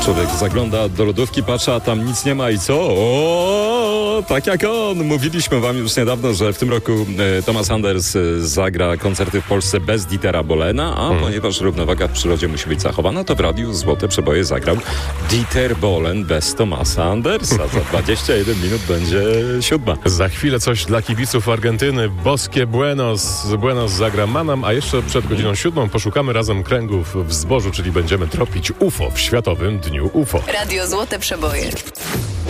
Człowiek zagląda do lodówki, patrzy, a tam nic nie ma i co? O, tak jak on. Mówiliśmy wam już niedawno, że w tym roku Thomas Anders zagra koncerty w Polsce bez Dietera Bohlena, a ponieważ równowaga w przyrodzie musi być zachowana, to w radiu Złote Przeboje zagrał Dieter Bohlen bez Thomasa Andersa. Za 21 minut będzie 7. Za chwilę coś dla kibiców Argentyny. Boskie Buenos. Buenos zagra Manam, a jeszcze przed godziną 7 poszukamy razem kręgów w zbożu, czyli będziemy tropić UFO w Światowym Dniu UFO. Radio Złote Przeboje.